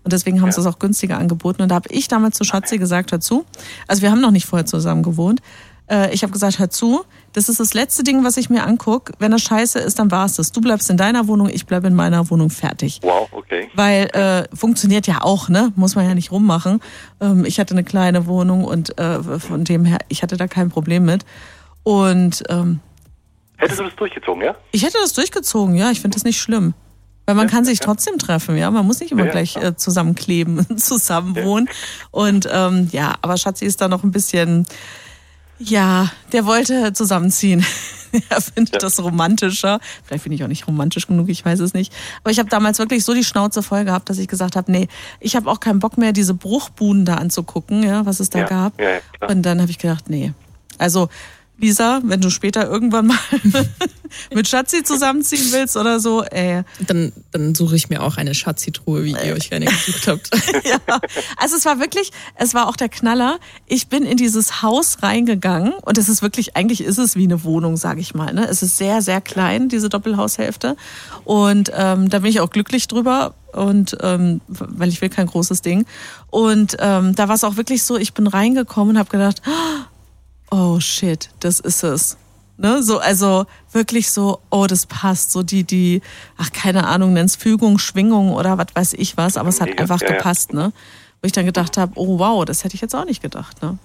Und deswegen haben sie es auch günstiger angeboten. Und da habe ich damals zu Schatzi gesagt, hör zu, also wir haben noch nicht vorher zusammen gewohnt, ich habe gesagt, hör zu, das ist das letzte Ding, was ich mir angucke. Wenn das scheiße ist, dann war es das. Du bleibst in deiner Wohnung, ich bleibe in meiner Wohnung, fertig. Wow, okay. Weil funktioniert ja auch, ne? Muss man ja nicht rummachen. Ich hatte eine kleine Wohnung und von dem her, ich hatte da kein Problem mit. Und hättest du das durchgezogen, ja? Ich hätte das durchgezogen, ja. Ich finde das nicht schlimm. Weil man kann sich trotzdem treffen, ja. Man muss nicht immer gleich zusammenkleben, zusammenwohnen. Und aber Schatzi ist da noch ein bisschen... Ja, der wollte zusammenziehen. Er findet das romantischer. Vielleicht bin ich auch nicht romantisch genug, ich weiß es nicht. Aber ich habe damals wirklich so die Schnauze voll gehabt, dass ich gesagt habe, nee, ich habe auch keinen Bock mehr, diese Bruchbuden da anzugucken, ja, was es da gab. Ja, klar. Und dann habe ich gedacht, nee. Also Lisa, wenn du später irgendwann mal mit Schatzi zusammenziehen willst oder so, Dann suche ich mir auch eine Schatzi-Truhe, wie ihr euch gerne gesucht habt. Ja, also es war auch der Knaller. Ich bin in dieses Haus reingegangen und es ist wirklich, eigentlich ist es wie eine Wohnung, sage ich mal. Ne? Es ist sehr, sehr klein, diese Doppelhaushälfte. Und da bin ich auch glücklich drüber. Und weil ich will kein großes Ding. Und da war es auch wirklich so, ich bin reingekommen und habe gedacht, oh shit, das ist es. Ne? So, also wirklich so, oh, das passt. So keine Ahnung, nenn's Fügung, Schwingung oder was weiß ich was, aber es hat einfach gepasst, ne? Wo ich dann gedacht habe, oh wow, das hätte ich jetzt auch nicht gedacht, ne?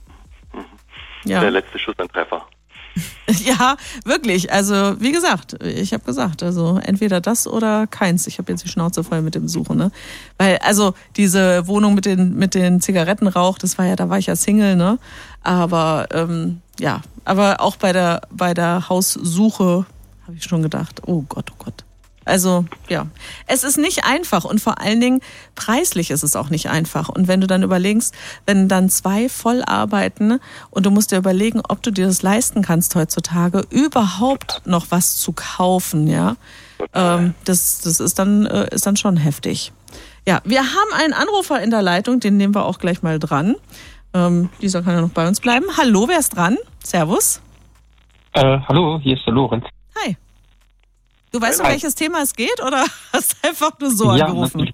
Ja. Der letzte Schuss, ein Treffer. Ja, wirklich. Also, wie gesagt, ich habe gesagt, also entweder das oder keins. Ich habe jetzt die Schnauze voll mit dem Suchen, ne? Weil, also, diese Wohnung mit den Zigarettenrauch, da war ich ja Single, ne? Aber, aber auch bei der Haussuche habe ich schon gedacht, oh Gott, oh Gott. Also, ja, es ist nicht einfach und vor allen Dingen preislich ist es auch nicht einfach. Und wenn du dann überlegst, wenn dann 2 voll arbeiten und du musst dir überlegen, ob du dir das leisten kannst heutzutage, überhaupt noch was zu kaufen, ja, das ist dann schon heftig. Ja, wir haben einen Anrufer in der Leitung, den nehmen wir auch gleich mal dran. Dieser kann ja noch bei uns bleiben. Hallo, wer ist dran? Servus. Hallo, hier ist der Lorenz. Hi. Du weißt, um welches Thema es geht oder hast du einfach nur so angerufen?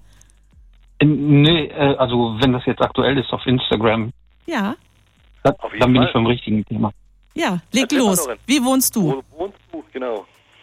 Nee, also wenn das jetzt aktuell ist auf Instagram, dann bin ich beim richtigen Thema. Ja, leg los. Wie wohnst du? Wo wohnst du, genau?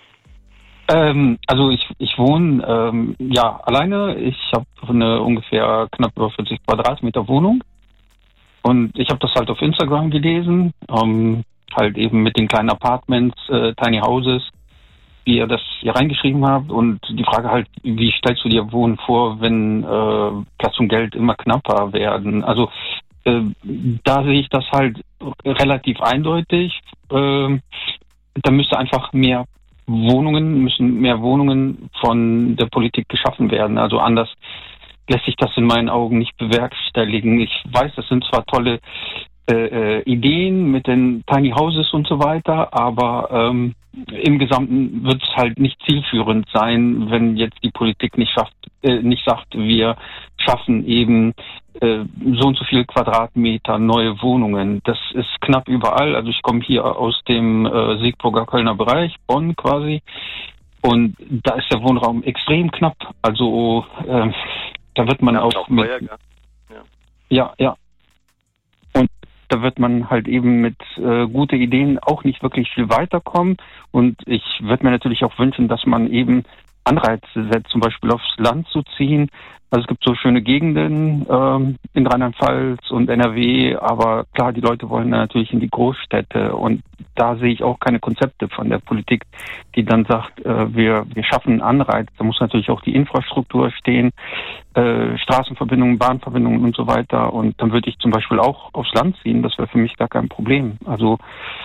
Also ich wohne alleine. Ich habe eine ungefähr knapp über 40 Quadratmeter Wohnung. Und ich habe das halt auf Instagram gelesen, halt eben mit den kleinen Apartments, Tiny Houses, wie ihr das hier reingeschrieben habt. Und die Frage halt, wie stellst du dir Wohnen vor, wenn Platz und Geld immer knapper werden? Also da sehe ich das halt relativ eindeutig. Da müsste einfach mehr Wohnungen von der Politik geschaffen werden. Also anders lässt sich das in meinen Augen nicht bewerkstelligen. Ich weiß, das sind zwar tolle Ideen mit den Tiny Houses und so weiter, aber im Gesamten wird es halt nicht zielführend sein, wenn jetzt die Politik nicht sagt, wir schaffen eben so und so viel Quadratmeter neue Wohnungen. Das ist knapp überall. Also ich komme hier aus dem Siegburger Kölner Bereich, Bonn quasi, und da ist der Wohnraum extrem knapp. Also da wird man auch mit... Ja. Und da wird man halt eben mit gute Ideen auch nicht wirklich viel weiterkommen. Und ich würde mir natürlich auch wünschen, dass man eben Anreize setzt, zum Beispiel aufs Land zu ziehen. Also es gibt so schöne Gegenden in Rheinland-Pfalz und NRW, aber klar, die Leute wollen natürlich in die Großstädte, und da sehe ich auch keine Konzepte von der Politik, die dann sagt, wir schaffen einen Anreiz. Da muss natürlich auch die Infrastruktur stehen, Straßenverbindungen, Bahnverbindungen und so weiter, und dann würde ich zum Beispiel auch aufs Land ziehen, das wäre für mich gar kein Problem. Also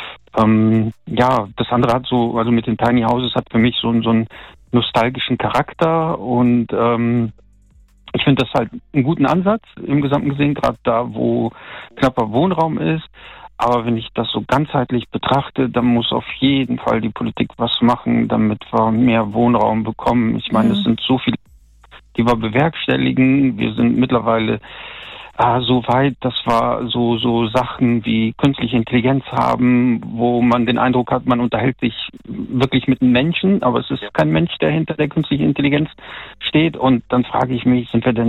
das andere hat so, also mit den Tiny Houses hat für mich so einen nostalgischen Charakter, und ich finde das halt einen guten Ansatz im Gesamten gesehen, gerade da, wo knapper Wohnraum ist. Aber wenn ich das so ganzheitlich betrachte, dann muss auf jeden Fall die Politik was machen, damit wir mehr Wohnraum bekommen. Ich meine, es sind so viele, die wir bewerkstelligen. Wir sind mittlerweile so weit, dass wir so Sachen wie künstliche Intelligenz haben, wo man den Eindruck hat, man unterhält sich wirklich mit einem Menschen, aber es ist kein Mensch, der hinter der künstlichen Intelligenz steht. Und dann frage ich mich, sind wir denn